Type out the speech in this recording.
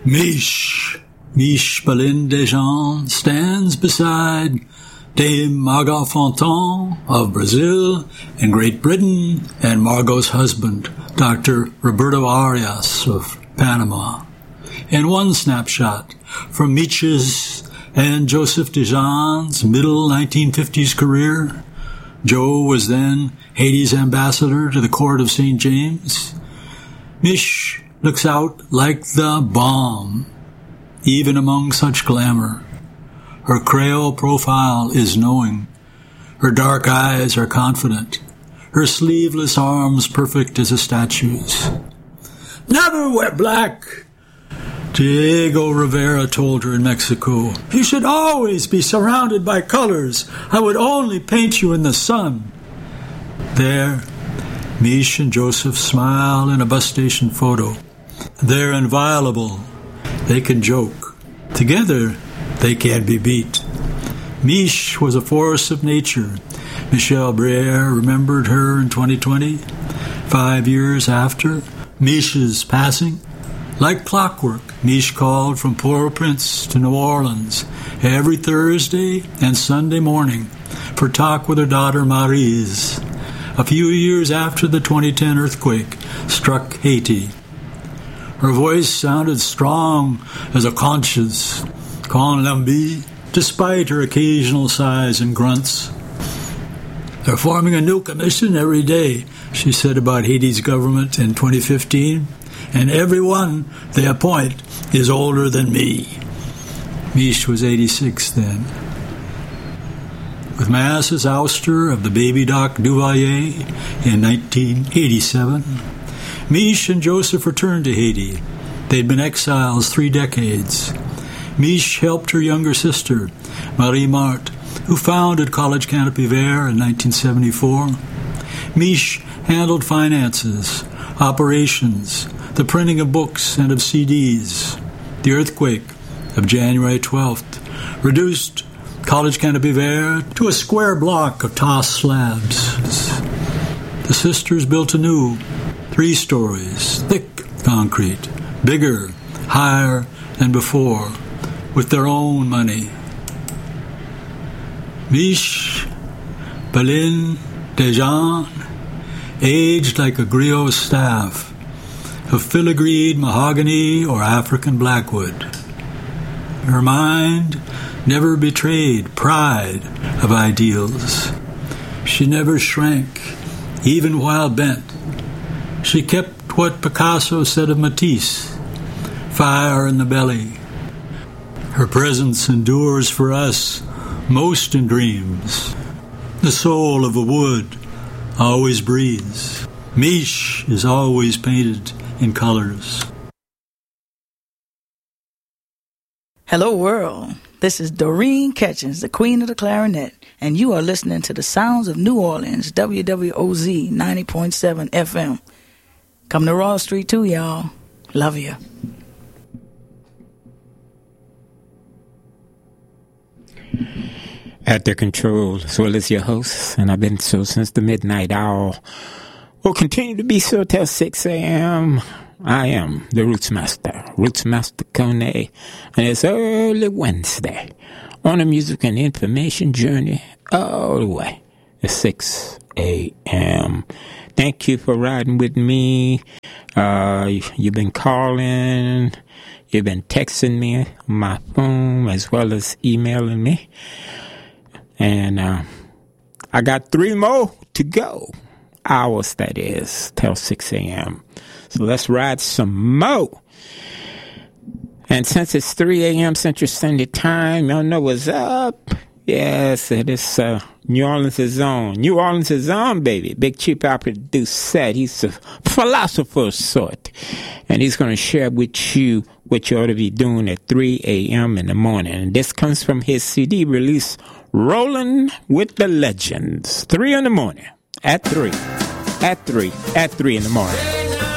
Miche Belin Desjans stands beside Dame Margot Fontan of Brazil and Great Britain and Margot's husband, Dr. Roberto Arias of Panama. In one snapshot from Miche's and Joseph Desjans' middle 1950s career, Joe was then Haiti's ambassador to the court of St. James. Miche looks out like the bomb, even among such glamour. Her Creole profile is knowing. Her dark eyes are confident. Her sleeveless arms perfect as a statue's. Never wear black, Diego Rivera told her in Mexico. You should always be surrounded by colors. I would only paint you in the sun. There, Miche and Joseph smile in a bus station photo. They're inviolable. They can joke. Together, they can't be beat. Miche was a force of nature. Michel Briere remembered her in 2020, 5 years after Miche's passing. Like clockwork, Miche called from Port-au-Prince to New Orleans every Thursday and Sunday morning for talk with her daughter Maryse, a few years after the 2010 earthquake struck Haiti. Her voice sounded strong as a conch's, con lambi, despite her occasional sighs and grunts. They're forming a new commission every day, she said about Haiti's government in 2015, and everyone they appoint is older than me. Miche was 86 then. With Mass's ouster of the baby Doc Duvalier in 1987, Miche and Joseph returned to Haiti. They'd been exiles 3 decades. Miche helped her younger sister, Marie Marthe, who founded College Canopy Vert in 1974. Miche handled finances, operations, the printing of books and of CDs. The earthquake of January 12th reduced College Canopy Vert to a square block of tossed slabs. The sisters built anew, 3 stories, thick concrete, bigger, higher than before, with their own money. Miche Belin Desjans aged like a griot staff of filigreed mahogany or African blackwood. Her mind never betrayed pride of ideals. She never shrank, even while bent. She kept what Picasso said of Matisse, fire in the belly. Her presence endures for us most in dreams. The soul of a wood always breathes. Miche is always painted in colors. Hello, world. This is Doreen Catchings, the queen of the clarinet, and you are listening to the sounds of New Orleans, WWOZ 90.7 FM. Come to Raw Street too, y'all. Love you. At the control, as well as your host, and I've been so since the midnight hour. Will continue to be so till 6 a.m. I am the Roots Master Kone, and it's early Wednesday on a music and information journey all the way at 6 a.m. Thank you for riding with me. You've been calling, you've been texting me on my phone as well as emailing me. And I got 3 more to go. Hours, that is, till 6 a.m. So let's ride some more. And since it's 3 a.m. Central Standard Time, y'all know what's up. Yes, it is New Orleans is on. New Orleans is on, baby. Big Chief Opera produced set. He's a philosopher of sort. And he's going to share with you what you ought to be doing at 3 a.m. in the morning. And this comes from his CD release, Rolling with the Legends. 3 in the morning. At 3 in the morning.